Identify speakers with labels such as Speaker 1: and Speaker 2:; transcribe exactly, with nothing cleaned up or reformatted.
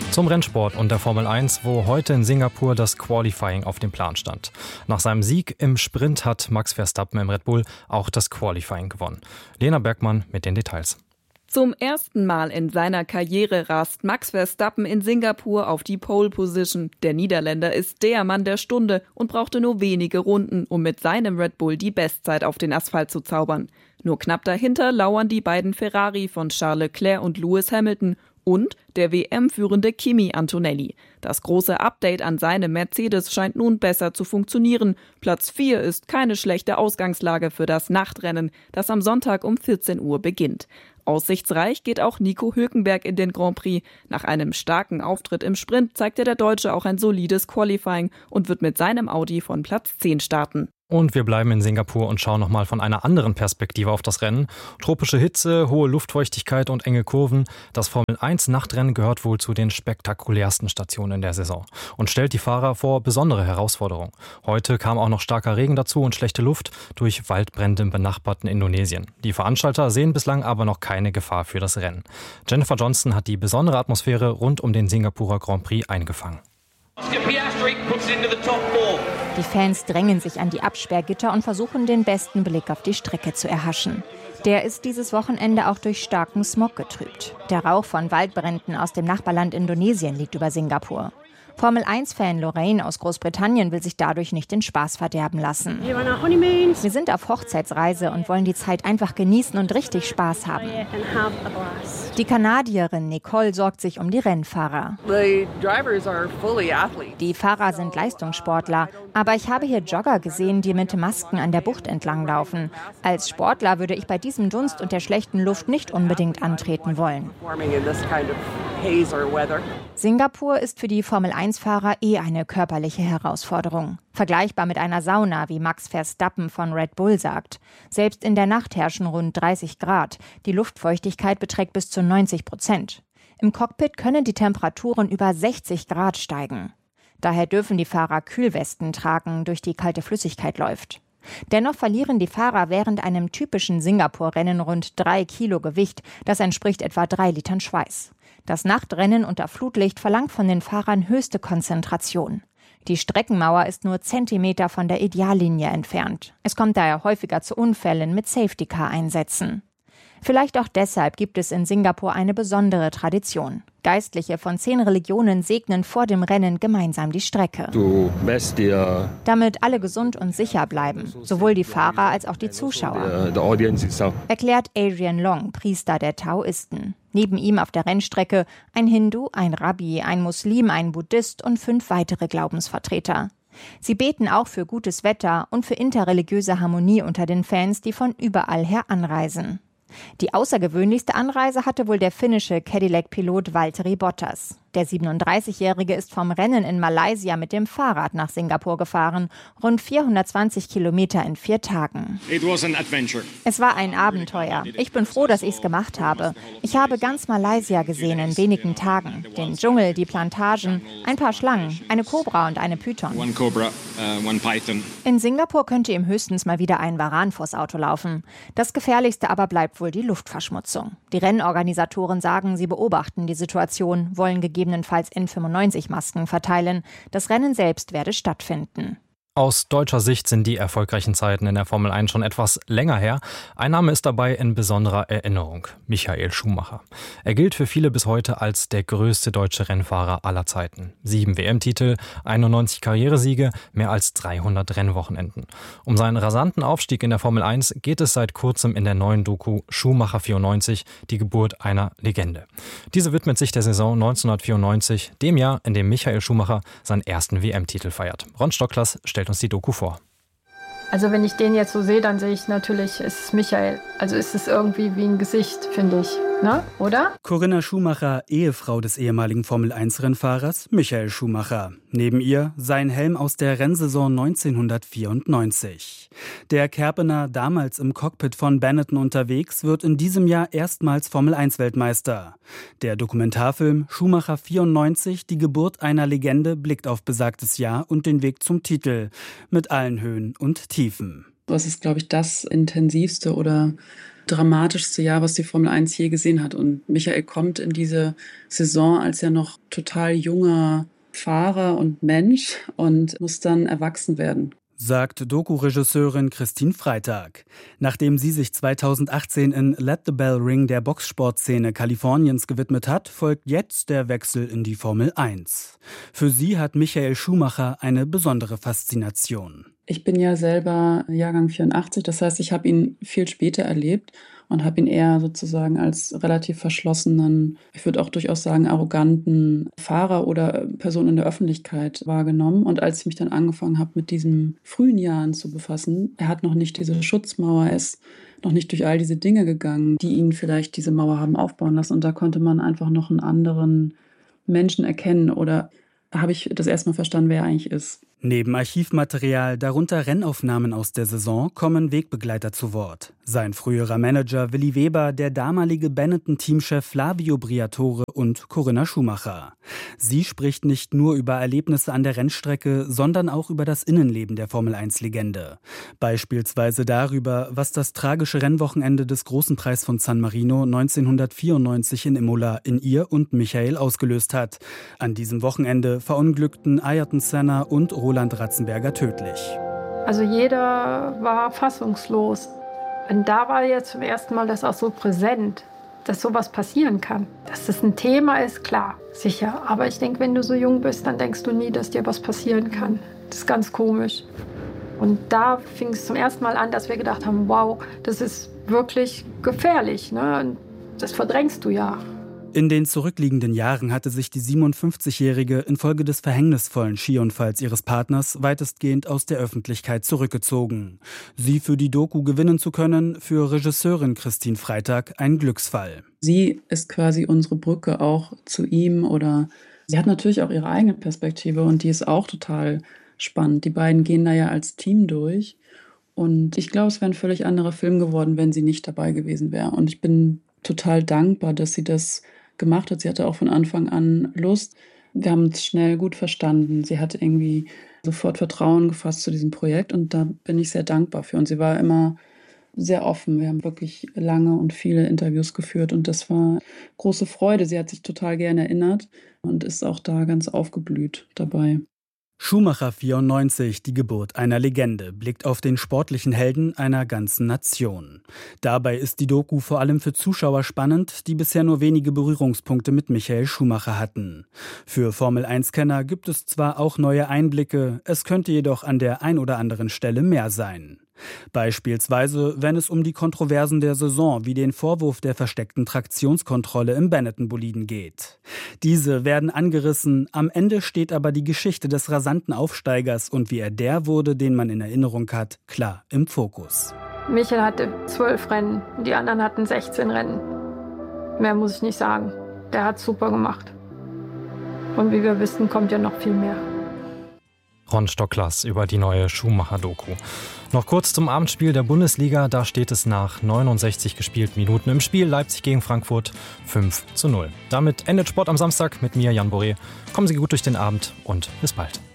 Speaker 1: Zum Rennsport und der Formel eins, wo heute in Singapur das Qualifying auf dem Plan stand. Nach seinem Sieg im Sprint hat Max Verstappen im Red Bull auch das Qualifying gewonnen. Lena Bergmann mit den Details.
Speaker 2: Zum ersten Mal in seiner Karriere rast Max Verstappen in Singapur auf die Pole Position. Der Niederländer ist der Mann der Stunde und brauchte nur wenige Runden, um mit seinem Red Bull die Bestzeit auf den Asphalt zu zaubern. Nur knapp dahinter lauern die beiden Ferrari von Charles Leclerc und Lewis Hamilton und der W M-führende Kimi Antonelli. Das große Update an seinem Mercedes scheint nun besser zu funktionieren. Platz vier ist keine schlechte Ausgangslage für das Nachtrennen, das am Sonntag um vierzehn Uhr beginnt. Aussichtsreich geht auch Nico Hülkenberg in den Grand Prix. Nach einem starken Auftritt im Sprint zeigte der Deutsche auch ein solides Qualifying und wird mit seinem Audi von Platz zehn starten.
Speaker 1: Und wir bleiben in Singapur und schauen nochmal von einer anderen Perspektive auf das Rennen. Tropische Hitze, hohe Luftfeuchtigkeit und enge Kurven. Das Formel eins Nachtrennen gehört wohl zu den spektakulärsten Stationen der Saison und stellt die Fahrer vor besondere Herausforderungen. Heute kam auch noch starker Regen dazu und schlechte Luft durch Waldbrände im benachbarten Indonesien. Die Veranstalter sehen bislang aber noch keine Gefahr für das Rennen. Jennifer Johnston hat die besondere Atmosphäre rund um den Singapurer Grand Prix eingefangen.
Speaker 3: Die Fans drängen sich an die Absperrgitter und versuchen, den besten Blick auf die Strecke zu erhaschen. Der ist dieses Wochenende auch durch starken Smog getrübt. Der Rauch von Waldbränden aus dem Nachbarland Indonesien liegt über Singapur. Formel eins Fan Lorraine aus Großbritannien will sich dadurch nicht den Spaß verderben lassen. Wir sind auf Hochzeitsreise und wollen die Zeit einfach genießen und richtig Spaß haben. Die Kanadierin Nicole sorgt sich um die Rennfahrer. Die Fahrer sind Leistungssportler, aber ich habe hier Jogger gesehen, die mit Masken an der Bucht entlanglaufen. Als Sportler würde ich bei diesem Dunst und der schlechten Luft nicht unbedingt antreten wollen. Singapur ist für die Formel eins Fahrer eh eine körperliche Herausforderung. Vergleichbar mit einer Sauna, wie Max Verstappen von Red Bull sagt. Selbst in der Nacht herrschen rund dreißig Grad. Die Luftfeuchtigkeit beträgt bis zu neunzig Prozent. Im Cockpit können die Temperaturen über sechzig Grad steigen. Daher dürfen die Fahrer Kühlwesten tragen, durch die kalte Flüssigkeit läuft. Dennoch verlieren die Fahrer während einem typischen Singapur-Rennen rund drei Kilo Gewicht. Das entspricht etwa drei Litern Schweiß. Das Nachtrennen unter Flutlicht verlangt von den Fahrern höchste Konzentration. Die Streckenmauer ist nur Zentimeter von der Ideallinie entfernt. Es kommt daher häufiger zu Unfällen mit Safety-Car-Einsätzen. Vielleicht auch deshalb gibt es in Singapur eine besondere Tradition. Geistliche von zehn Religionen segnen vor dem Rennen gemeinsam die Strecke. Damit alle gesund und sicher bleiben, sowohl die Fahrer als auch die Zuschauer. Erklärt Adrian Long, Priester der Taoisten. Neben ihm auf der Rennstrecke ein Hindu, ein Rabbi, ein Muslim, ein Buddhist und fünf weitere Glaubensvertreter. Sie beten auch für gutes Wetter und für interreligiöse Harmonie unter den Fans, die von überall her anreisen. Die außergewöhnlichste Anreise hatte wohl der finnische Cadillac-Pilot Valtteri Bottas. Der siebenunddreißigjährige ist vom Rennen in Malaysia mit dem Fahrrad nach Singapur gefahren. Rund vierhundertzwanzig Kilometer in vier Tagen. Es war ein Abenteuer. Ich bin froh, dass ich es gemacht habe. Ich habe ganz Malaysia gesehen in wenigen Tagen. Den Dschungel, die Plantagen, ein paar Schlangen, eine Kobra und eine Python. In Singapur könnte ihm höchstens mal wieder ein Varan vors Auto laufen. Das Gefährlichste aber bleibt wohl die Luftverschmutzung. Die Rennorganisatoren sagen, sie beobachten die Situation, wollen gegebenenfalls N fünfundneunzig Masken verteilen. Das Rennen selbst werde stattfinden.
Speaker 1: Aus deutscher Sicht sind die erfolgreichen Zeiten in der Formel eins schon etwas länger her. Ein Name ist dabei in besonderer Erinnerung: Michael Schumacher. Er gilt für viele bis heute als der größte deutsche Rennfahrer aller Zeiten. Sieben W M-Titel, einundneunzig Karrieresiege, mehr als dreihundert Rennwochenenden. Um seinen rasanten Aufstieg in der Formel eins geht es seit kurzem in der neuen Doku Schumacher vierundneunzig, die Geburt einer Legende. Diese widmet sich der Saison neunzehnhundertvierundneunzig, dem Jahr, in dem Michael Schumacher seinen ersten W M-Titel feiert. Ron Stocklas stellt uns die Doku vor.
Speaker 4: Also wenn ich den jetzt so sehe, dann sehe ich natürlich, es ist Michael. Also ist es irgendwie wie ein Gesicht, finde ich. Ne? Oder?
Speaker 5: Corinna Schumacher, Ehefrau des ehemaligen Formel eins Rennfahrers Michael Schumacher. Neben ihr sein Helm aus der Rennsaison neunzehnhundertvierundneunzig. Der Kerpener, damals im Cockpit von Benetton unterwegs, wird in diesem Jahr erstmals Formel eins Weltmeister. Der Dokumentarfilm Schumacher vierundneunzig, die Geburt einer Legende, blickt auf besagtes Jahr und den Weg zum Titel. Mit allen Höhen und Tiefen.
Speaker 6: Das ist, glaube ich, das intensivste oder dramatischste Jahr, was die Formel eins je gesehen hat. Und Michael kommt in diese Saison als ja noch total junger Fahrer und Mensch und muss dann erwachsen werden.
Speaker 5: Sagt Doku-Regisseurin Christine Freitag. Nachdem sie sich zweitausendachtzehn in Let the Bell Ring der Boxsportszene Kaliforniens gewidmet hat, folgt jetzt der Wechsel in die Formel eins. Für sie hat Michael Schumacher eine besondere Faszination.
Speaker 6: Ich bin ja selber Jahrgang vierundachtzig, das heißt, ich habe ihn viel später erlebt und habe ihn eher sozusagen als relativ verschlossenen, ich würde auch durchaus sagen arroganten Fahrer oder Person in der Öffentlichkeit wahrgenommen. Und als ich mich dann angefangen habe, mit diesen frühen Jahren zu befassen, er hat noch nicht diese Schutzmauer, er ist noch nicht durch all diese Dinge gegangen, die ihn vielleicht diese Mauer haben aufbauen lassen. Und da konnte man einfach noch einen anderen Menschen erkennen oder da habe ich das erstmal verstanden, wer er eigentlich ist.
Speaker 5: Neben Archivmaterial, darunter Rennaufnahmen aus der Saison, kommen Wegbegleiter zu Wort. Sein früherer Manager Willi Weber, der damalige Benetton-Teamchef Flavio Briatore und Corinna Schumacher. Sie spricht nicht nur über Erlebnisse an der Rennstrecke, sondern auch über das Innenleben der Formel eins Legende. Beispielsweise darüber, was das tragische Rennwochenende des Großen Preis von San Marino neunzehnhundertvierundneunzig in Imola in ihr und Michael ausgelöst hat. An diesem Wochenende verunglückten Ayrton Senna und Roland Ratzenberger tödlich.
Speaker 4: Also jeder war fassungslos. Und da war jetzt zum ersten Mal das auch so präsent, dass sowas passieren kann. Dass das ein Thema ist, klar, sicher. Aber ich denke, wenn du so jung bist, dann denkst du nie, dass dir was passieren kann. Das ist ganz komisch. Und da fing es zum ersten Mal an, dass wir gedacht haben, wow, das ist wirklich gefährlich. Ne? Und das verdrängst du ja.
Speaker 5: In den zurückliegenden Jahren hatte sich die siebenundfünfzigjährige infolge des verhängnisvollen Skiunfalls ihres Partners weitestgehend aus der Öffentlichkeit zurückgezogen. Sie für die Doku gewinnen zu können, für Regisseurin Christine Freitag ein Glücksfall.
Speaker 6: Sie ist quasi unsere Brücke auch zu ihm oder sie hat natürlich auch ihre eigene Perspektive und die ist auch total spannend. Die beiden gehen da ja als Team durch und ich glaube, es wäre ein völlig anderer Film geworden, wenn sie nicht dabei gewesen wäre. Und ich bin total dankbar, dass sie das gemacht hat. Sie hatte auch von Anfang an Lust. Wir haben uns schnell gut verstanden. Sie hat irgendwie sofort Vertrauen gefasst zu diesem Projekt und da bin ich sehr dankbar für. Und sie war immer sehr offen. Wir haben wirklich lange und viele Interviews geführt und das war große Freude. Sie hat sich total gerne erinnert und ist auch da ganz aufgeblüht dabei.
Speaker 5: Schumacher vierundneunzig, die Geburt einer Legende, blickt auf den sportlichen Helden einer ganzen Nation. Dabei ist die Doku vor allem für Zuschauer spannend, die bisher nur wenige Berührungspunkte mit Michael Schumacher hatten. Für Formel eins Kenner gibt es zwar auch neue Einblicke, es könnte jedoch an der ein oder anderen Stelle mehr sein. Beispielsweise, wenn es um die Kontroversen der Saison wie den Vorwurf der versteckten Traktionskontrolle im Benetton-Boliden geht. Diese werden angerissen, am Ende steht aber die Geschichte des rasanten Aufsteigers und wie er der wurde, den man in Erinnerung hat, klar im Fokus.
Speaker 4: Michael hatte zwölf Rennen, die anderen hatten sechzehn Rennen. Mehr muss ich nicht sagen. Der hat super gemacht. Und wie wir wissen, kommt ja noch viel mehr.
Speaker 1: Ron Stocklas über die neue Schumacher-Doku. Noch kurz zum Abendspiel der Bundesliga. Da steht es nach neunundsechzig gespielten Minuten im Spiel Leipzig gegen Frankfurt fünf zu null. Damit endet Sport am Samstag mit mir, Jan Boré. Kommen Sie gut durch den Abend und bis bald.